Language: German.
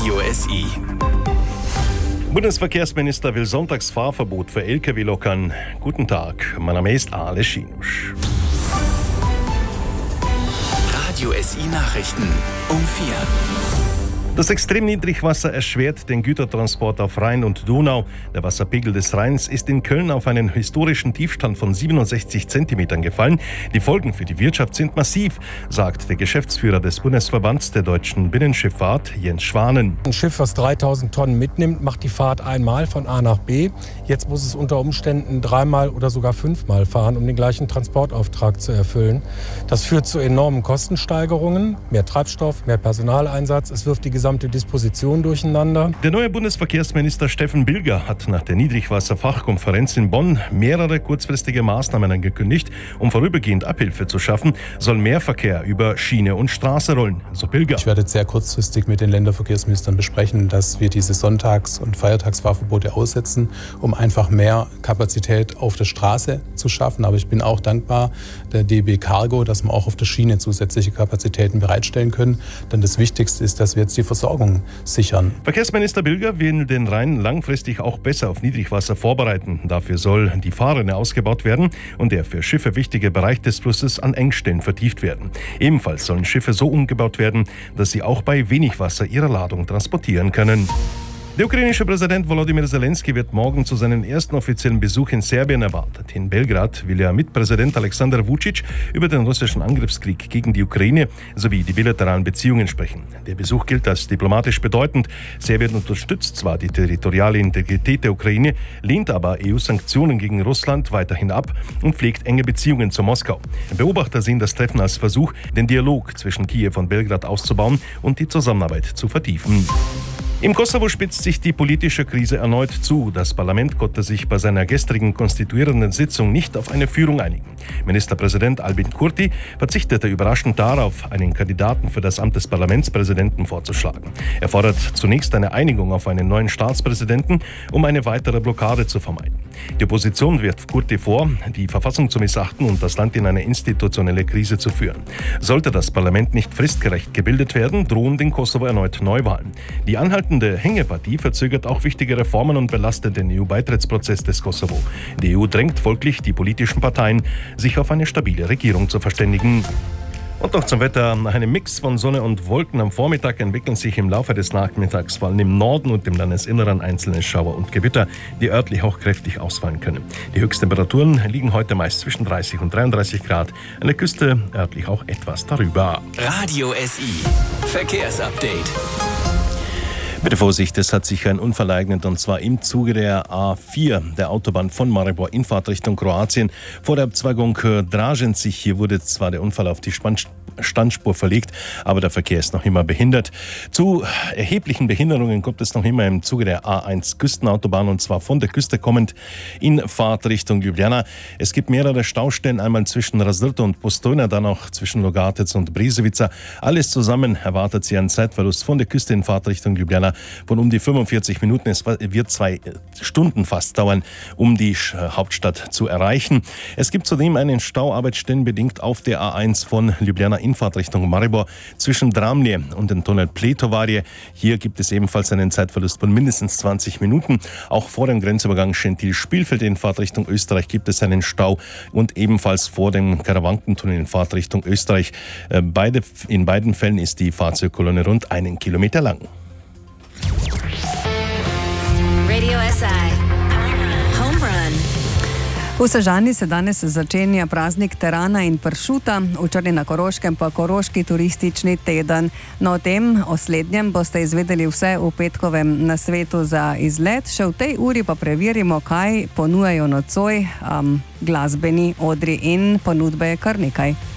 Radio SI. Bundesverkehrsminister will Sonntagsfahrverbot für Lkw lockern. Guten Tag, mein Name ist Ale Schinusch. Radio SI Nachrichten um 4. Das Extremniedrigwasser erschwert den Gütertransport auf Rhein und Donau. Der Wasserpegel des Rheins ist in Köln auf einen historischen Tiefstand von 67 Zentimetern gefallen. Die Folgen für die Wirtschaft sind massiv, sagt der Geschäftsführer des Bundesverbands der deutschen Binnenschifffahrt, Jens Schwanen. Ein Schiff, was 3000 Tonnen mitnimmt, macht die Fahrt einmal von A nach B. Jetzt muss es unter Umständen dreimal oder sogar fünfmal fahren, um den gleichen Transportauftrag zu erfüllen. Das führt zu enormen Kostensteigerungen, mehr Treibstoff, mehr Personaleinsatz. Es wirft die gesamte Disposition durcheinander. Der neue Bundesverkehrsminister Steffen Bilger hat nach der Niedrigwasserfachkonferenz in Bonn mehrere kurzfristige Maßnahmen angekündigt. Um vorübergehend Abhilfe zu schaffen, soll mehr Verkehr über Schiene und Straße rollen, so Bilger. Ich werde sehr kurzfristig mit den Länderverkehrsministern besprechen, dass wir diese Sonntags- und Feiertagsfahrverbote aussetzen, um einfach mehr Kapazität auf der Straße zu schaffen. Aber ich bin auch dankbar der DB Cargo, dass wir auch auf der Schiene zusätzliche Kapazitäten bereitstellen können. Denn das Wichtigste ist, dass wir jetzt die Versorgung sichern. Verkehrsminister Bilger will den Rhein langfristig auch besser auf Niedrigwasser vorbereiten. Dafür soll die Fahrrinne ausgebaut werden und der für Schiffe wichtige Bereich des Flusses an Engstellen vertieft werden. Ebenfalls sollen Schiffe so umgebaut werden, dass sie auch bei wenig Wasser ihre Ladung transportieren können. Der ukrainische Präsident Volodymyr Zelensky wird morgen zu seinem ersten offiziellen Besuch in Serbien erwartet. In Belgrad will er mit Präsident Alexander Vučić über den russischen Angriffskrieg gegen die Ukraine sowie die bilateralen Beziehungen sprechen. Der Besuch gilt als diplomatisch bedeutend. Serbien unterstützt zwar die territoriale Integrität der Ukraine, lehnt aber EU-Sanktionen gegen Russland weiterhin ab und pflegt enge Beziehungen zu Moskau. Beobachter sehen das Treffen als Versuch, den Dialog zwischen Kiew und Belgrad auszubauen und die Zusammenarbeit zu vertiefen. Im Kosovo spitzt sich die politische Krise erneut zu. Das Parlament konnte sich bei seiner gestrigen konstituierenden Sitzung nicht auf eine Führung einigen. Ministerpräsident Albin Kurti verzichtete überraschend darauf, einen Kandidaten für das Amt des Parlamentspräsidenten vorzuschlagen. Er fordert zunächst eine Einigung auf einen neuen Staatspräsidenten, um eine weitere Blockade zu vermeiden. Die Opposition wirft Kurti vor, die Verfassung zu missachten und das Land in eine institutionelle Krise zu führen. Sollte das Parlament nicht fristgerecht gebildet werden, drohen den Kosovo erneut Neuwahlen. Die anhaltende Hängepartie verzögert auch wichtige Reformen und belastet den EU-Beitrittsprozess des Kosovo. Die EU drängt folglich die politischen Parteien, sich auf eine stabile Regierung zu verständigen. Und noch zum Wetter. Nach einem Mix von Sonne und Wolken am Vormittag entwickeln sich im Laufe des Nachmittags vor allem im Norden und im Landesinneren einzelne Schauer und Gewitter, die örtlich auch kräftig ausfallen können. Die Höchsttemperaturen liegen heute meist zwischen 30 und 33 Grad, an der Küste örtlich auch etwas darüber. Radio SI Verkehrsupdate. Bitte Vorsicht, es hat sich ein Unfall ereignet und zwar im Zuge der A4, der Autobahn von Maribor in Fahrtrichtung Kroatien. Vor der Abzweigung Dražen-sich, hier wurde zwar der Unfall auf die Standspur verlegt, aber der Verkehr ist noch immer behindert. Zu erheblichen Behinderungen kommt es noch immer im Zuge der A1 Küstenautobahn und zwar von der Küste kommend in Fahrtrichtung Ljubljana. Es gibt mehrere Staustellen, einmal zwischen Razdrto und Postojna, dann auch zwischen Logatec und Brezovica. Alles zusammen erwartet Sie einen Zeitverlust von der Küste in Fahrtrichtung Ljubljana von um die 45 Minuten. Es wird 2 Stunden fast dauern, um die Hauptstadt zu erreichen. Es gibt zudem einen Stau arbeitsstellenbedingt auf der A1 von Ljubljana in Fahrtrichtung Maribor zwischen Dramlje und dem Tunnel Pletovarje. Hier gibt es ebenfalls einen Zeitverlust von mindestens 20 Minuten. Auch vor dem Grenzübergang Schentil-Spielfeld in Fahrtrichtung Österreich gibt es einen Stau und ebenfalls vor dem Karawankentunnel in Fahrtrichtung Österreich. In beiden Fällen ist die Fahrzeugkolonne rund 1 Kilometer lang. Radio SI Home Run. V Sežani se danes začenja praznik terana in pršuta, v Črni na Koroškem pa Koroški turistični teden. No, o slednjem boste izvedeli vse v petkovem nasvetu za izlet. Še v tej uri pa preverimo, kaj ponujajo nocoj glasbeni odri in ponudbe je kar nekaj.